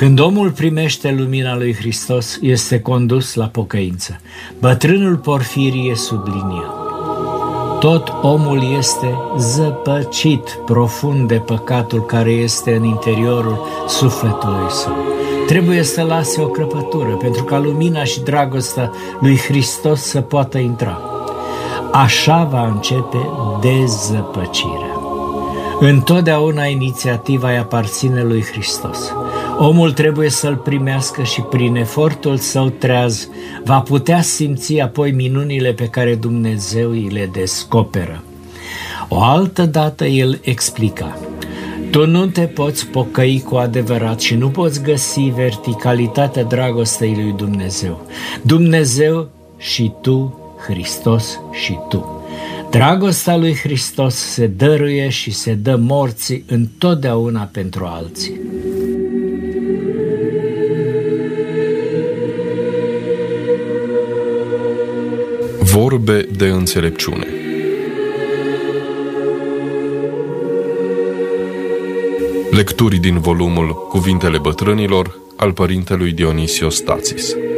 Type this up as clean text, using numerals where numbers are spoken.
Când omul primește lumina lui Hristos, este condus la pocăință. Bătrânul Porfirie sublinia: tot omul este zăpăcit profund de păcatul care este în interiorul sufletului său. Trebuie să lase o crăpătură pentru ca lumina și dragostea lui Hristos să poată intra. Așa va începe dezăpăcirea. Întotdeauna inițiativa îi aparține lui Hristos. Omul trebuie să-L primească și prin efortul său treaz va putea simți apoi minunile pe care Dumnezeu îi le descoperă. O altă dată el explica: tu nu te poți pocăi cu adevărat și nu poți găsi verticalitatea dragostei lui Dumnezeu. Dumnezeu și tu, Hristos și tu. Dragostea lui Hristos se dăruie și se dă morții întotdeauna pentru alții. Vorbe de înțelepciune. Lecturi din volumul Cuvintele bătrânilor al părintelui Dionisios Stațis.